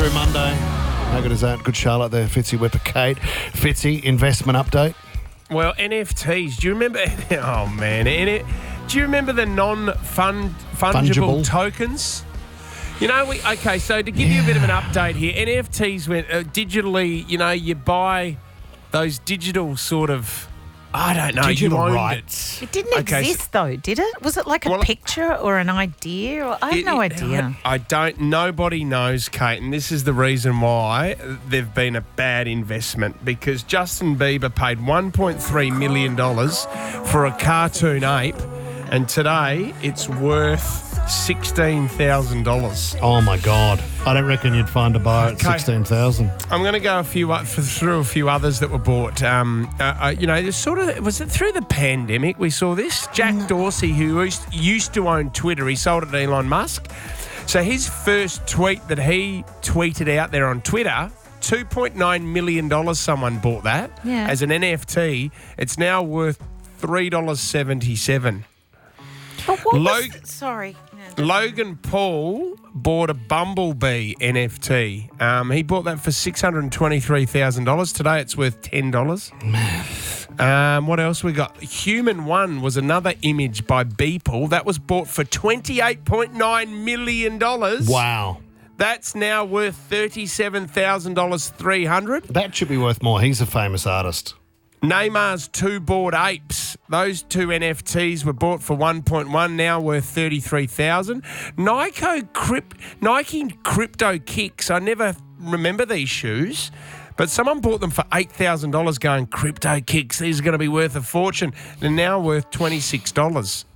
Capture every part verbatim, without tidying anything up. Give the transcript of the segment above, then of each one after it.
through Monday. How good is that? Good Charlotte there, Fitzy Whipper Kate. Fitzy, investment update. Well, N F Ts. Do you remember? Oh man, N F, do you remember the non-fungible Fungible. tokens? You know, we okay. So to give you a bit of an update here, N F Ts went uh, digitally. You know, you buy those digital sort of. I don't know. Digital you owned rights. It didn't Okay, exist, though, did it? Was it like a Well, picture or an idea? Or, I have It- no it- idea. I don't. Nobody knows, Kate, and this is the reason why they've been a bad investment. Because Justin Bieber paid one point three million dollars for a cartoon ape, and today it's worth sixteen thousand dollars. Oh, my God. I don't reckon you'd find a buyer at Okay. sixteen thousand. I'm going to go a few uh, through a few others that were bought. Um, uh, uh, you know, there's sort of was it through the pandemic we saw this? Jack Dorsey, who used, used to own Twitter, he sold it to Elon Musk. So his first tweet that he tweeted out there on Twitter, two point nine million dollars. Someone bought that Yeah. as an N F T. It's now worth three dollars seventy-seven. But what Lo- was... Sorry. No. Logan Paul bought a Bumblebee N F T. Um, he bought that for six hundred twenty-three thousand dollars. Today it's worth ten dollars. Um, what else we got? Human One was another image by Beeple. That was bought for twenty-eight point nine million dollars. Wow. That's now worth thirty-seven thousand dollars three hundred dollars. That should be worth more. He's a famous artist. Neymar's two Bored Apes. Those two N F Ts were bought for one point one, now worth thirty-three thousand dollars. Nike, Crypt, Nike Crypto Kicks. I never remember these shoes, but someone bought them for eight thousand dollars going, Crypto Kicks, these are going to be worth a fortune. They're now worth twenty-six dollars.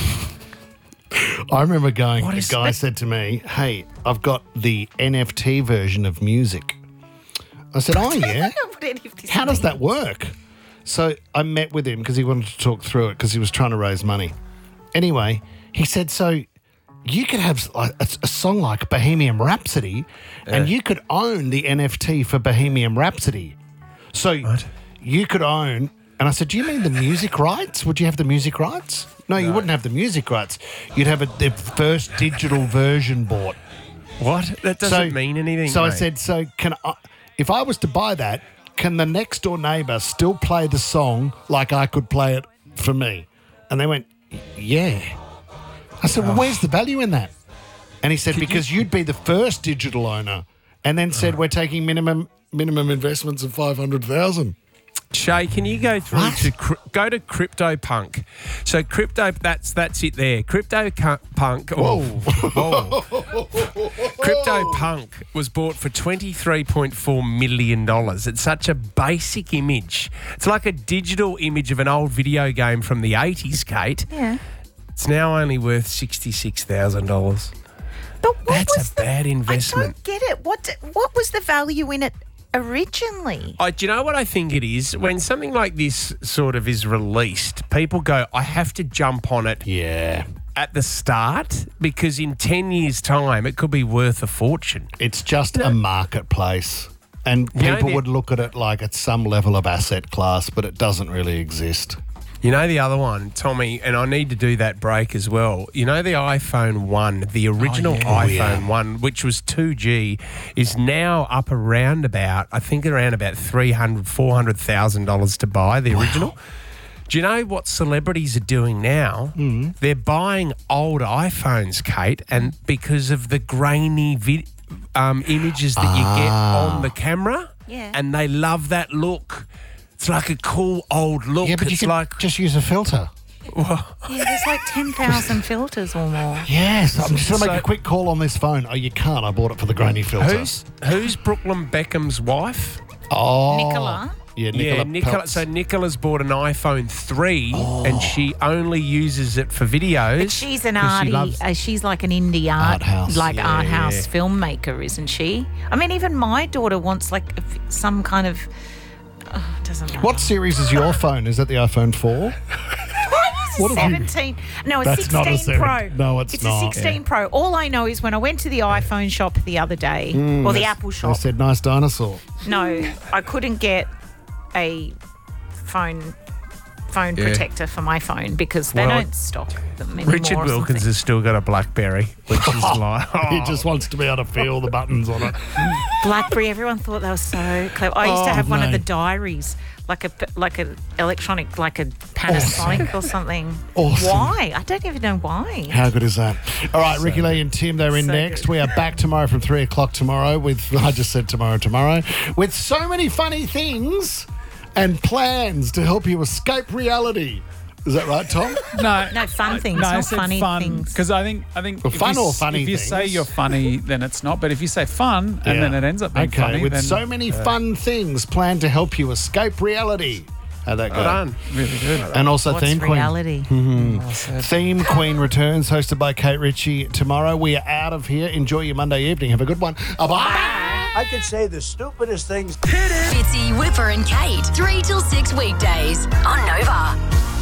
I remember going, What a is- guy said to me, hey, I've got the N F T version of music. I said, oh, yeah? What any of this How does mean? that work? So I met with him because he wanted to talk through it because he was trying to raise money. Anyway, he said, so you could have a, a, a song like Bohemian Rhapsody and you could own the N F T for Bohemian Rhapsody. So What? you could own, and I said, do you mean the music rights? Would you have the music rights? No, you wouldn't have the music rights. You'd have a, the first digital version bought. What? That doesn't So- mean anything. So I mate. said, so can I, if I was to buy that, can the next door neighbour still play the song like I could play it for me? And they went, yeah. I said, well, where's the value in that? And he said, because you'd be the first digital owner. And then said, we're taking minimum minimum investments of five hundred thousand. Shay, can you go through What? to cri- go to CryptoPunk? So crypto, that's that's it there. CryptoPunk. Oh, whoa. CryptoPunk was bought for twenty-three point four million dollars. It's such a basic image. It's like a digital image of an old video game from the eighties, Kate. Yeah. It's now only worth sixty-six thousand dollars. But what That's was a the, bad I investment. don't get it. What What was the value in it originally? I, do you know what I think it is? When something like this sort of is released, people go, I have to jump on it Yeah. at the start because in ten years' time, it could be worth a fortune. It's just a marketplace. And You know, people the- would look at it like it's some level of asset class, but it doesn't really exist. You know the other one, Tommy, and I need to do that break as well. You know the iPhone one, the original yeah. Oh, iPhone yeah. one, which was two G, is now up around about, I think around about three hundred thousand dollars, four hundred thousand dollars to buy, the original. Do you know what celebrities are doing now? Mm. They're buying old iPhones, Kate, and because of the grainy vid- um, images that you get Ah. on the camera, Yeah. and they love that look. It's like a cool old look. Yeah, but you it's can like just use a filter. Yeah, there's like ten thousand filters or more. Yes, I'm just going to make So- a quick call on this phone. Oh, you can't. I bought it for the grainy filter. who's who's Brooklyn Beckham's wife? Oh. Nicola? Yeah, Nicola. yeah, Nicola. Peltz. So Nicola's bought an iPhone three, and she only uses it for videos. But she's an 'cause she arty. loves- Uh, she's like an indie art, Art house. like Yeah, art house yeah. filmmaker, isn't she? I mean, even my daughter wants like if- some kind of. Oh, doesn't matter. What series is your phone? Is that the iPhone four? What have you- seventeen. No, a That's not a sixteen Pro. seven- no, it's it's not. a sixteen Pro. All I know is when I went to the iPhone shop the other day, or the Apple I shop. said nice dinosaur. No, I couldn't get a phone phone Yeah. protector for my phone because they Well, don't stock them anymore. Richard or Wilkins something. has still got a BlackBerry, which is like, He oh, just wants to be able to feel the buttons on it. BlackBerry. Everyone thought they were so clever. I used to Oh, have one of the mate. diaries, like a like a electronic, like a Panasonic or something. Awesome. Why? I don't even know why. How good is that? All right, Ricky Lee and Tim, they're in So next. good. We are back tomorrow from three o'clock tomorrow with, I just said tomorrow, tomorrow, with so many funny things and plans to help you escape reality. Is that right, Tom? No, No, fun things, No, I not said funny fun things. because I think I think Well, if fun you, or s- funny If you things? say you're funny, then it's not. But if you say fun and Yeah. then it ends up being okay, funny, with then so many fun things planned to help you escape reality. How'd that go? well done. really good. And also What's Theme Queen. reality? Theme Queen returns, hosted by Kate Ritchie tomorrow. We are out of here. Enjoy your Monday evening. Have a good one. Bye. I could say the stupidest things. Fitzy, Whipper and Kate, three till six weekdays on Nova.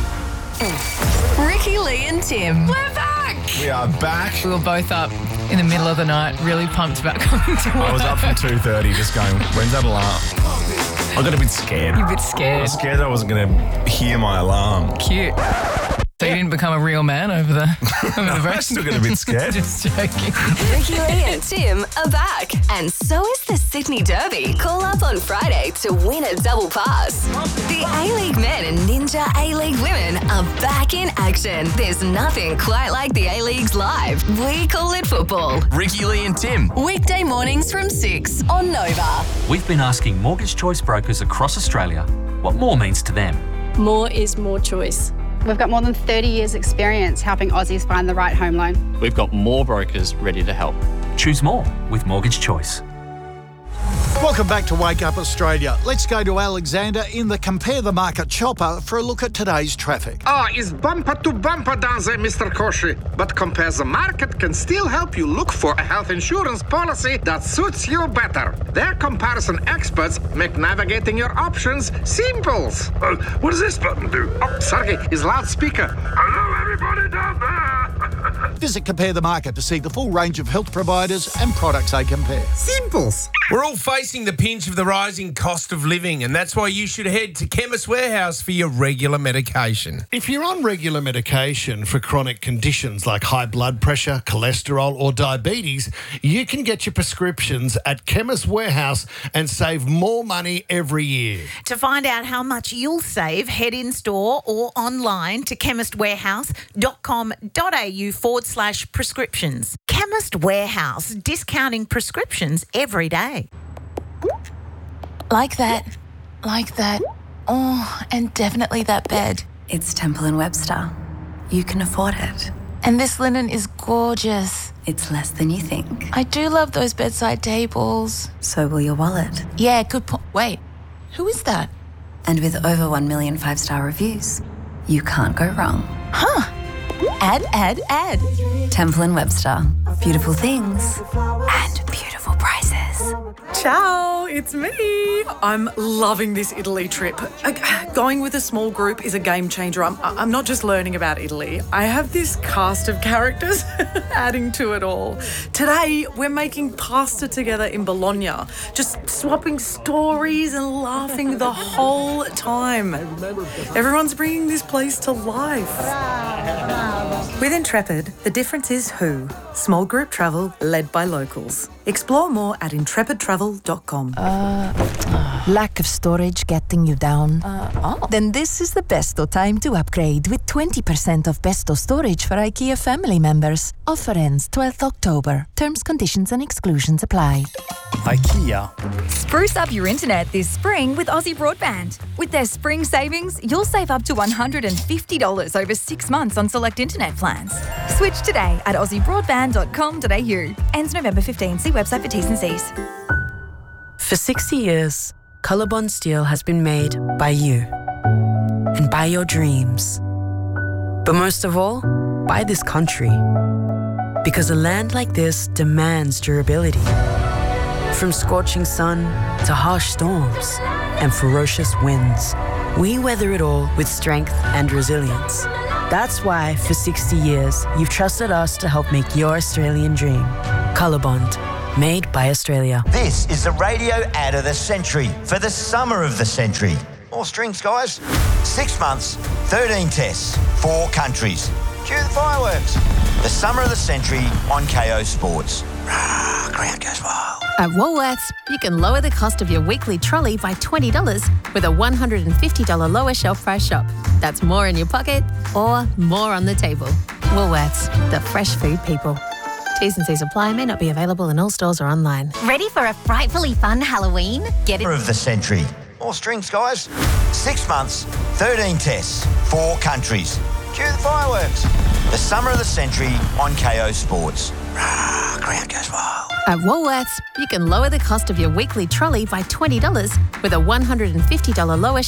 Ricky, Lee and Tim. We're back! We are back. We were both up in the middle of the night, really pumped about coming to work. I was up from two thirty just going, when's that alarm? I got a bit scared. You're a bit I scared. was scared that I wasn't going to hear my alarm. Cute. So you didn't become a real man over the over the break? I still get a bit scared. Just joking. Ricky, Lee and Tim are back. And so is the Sydney Derby. Call up on Friday to win a double pass. The A-League men and Ninja A-League women are back in action. There's nothing quite like the A-Leagues live. We call it football. Ricky, Lee and Tim. Weekday mornings from six on Nova. We've been asking mortgage choice brokers across Australia what more means to them. More is more choice. We've got more than thirty years experience helping Aussies find the right home loan. We've got more brokers ready to help. Choose more with Mortgage Choice. Welcome back to Wake Up Australia. Let's go to Alexander in the Compare the Market chopper for a look at today's traffic. Ah, it's bumper to bumper down there, Mister Koshi. But Compare the Market can still help you look for a health insurance policy that suits you better. Their comparison experts make navigating your options simple. Uh, what does this button do? Oh, sorry, it's loudspeaker. Hello, everybody down there. Visit Compare the Market to see the full range of health providers and products they compare. Simples. We're all facing the pinch of the rising cost of living, and that's why you should head to Chemist Warehouse for your regular medication. If you're on regular medication for chronic conditions like high blood pressure, cholesterol, or diabetes, you can get your prescriptions at Chemist Warehouse and save more money every year. To find out how much you'll save, head in store or online to chemistwarehouse.com.au forward slash prescriptions. Chemist Warehouse, discounting prescriptions every day. Like that. Like that. Oh, and definitely that bed. It's Temple and Webster. You can afford it. And this linen is gorgeous. It's less than you think. I do love those bedside tables. So will your wallet. Yeah, good point. Wait, who is that? And with over one million five-star reviews, you can't go wrong. Huh. Add, add, add. Temple and Webster. Beautiful things and beautiful prices. Ciao, it's me. I'm loving this Italy trip. Uh, Going with a small group is a game changer. I'm, I'm not just learning about Italy. I have this cast of characters adding to it all. Today, we're making pasta together in Bologna, just swapping stories and laughing the whole time. Everyone's bringing this place to life. With Intrepid, the difference is who. Small group travel led by locals. Explore more at intrepid travel dot com. Uh, lack of storage getting you down? Uh, oh. Then this is the besto time to upgrade with twenty percent off besto storage for IKEA family members. Offer ends twelfth October. Terms, conditions and exclusions apply. IKEA. Spruce up your internet this spring with Aussie Broadband. With their spring savings, you'll save up to one hundred fifty dollars over six months on select internet plans. Switch today at aussie broadband dot com dot a u. Ends November fifteenth. See website for T's and C's. For sixty years, Colorbond Steel has been made by you and by your dreams. But most of all, by this country. Because a land like this demands durability. From scorching sun to harsh storms and ferocious winds, we weather it all with strength and resilience. That's why, for sixty years, you've trusted us to help make your Australian dream. Colorbond, made by Australia. This is the radio ad of the century for the summer of the century. More strings, guys. Six months, thirteen tests, four countries. Cue the fireworks. The summer of the century on K O Sports. Rah, crowd goes wild. At Woolworths, you can lower the cost of your weekly trolley by twenty dollars with a one hundred fifty dollars lower shelf price shop. That's more in your pocket or more on the table. Woolworths, the fresh food people. T's and C's apply, may not be available in all stores or online. Ready for a frightfully fun Halloween? Get it. Summer of the century. More strings, guys. Six months, thirteen tests, four countries. Cue the fireworks. The summer of the century on K O Sports. Rah, crowd goes wild. At Woolworths, you can lower the cost of your weekly trolley by twenty dollars with a one hundred fifty dollars lower